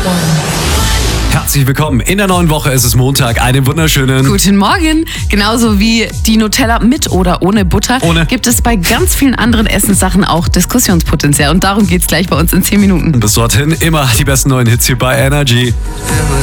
Herzlich willkommen. In der neuen Woche ist es Montag. Einen wunderschönen Guten Morgen. Genauso wie die Nutella mit oder ohne Butter gibt es bei ganz vielen anderen Essenssachen auch Diskussionspotenzial. Und darum geht's gleich bei uns in 10 Minuten. Bis dorthin immer die besten neuen Hits hier bei Energy.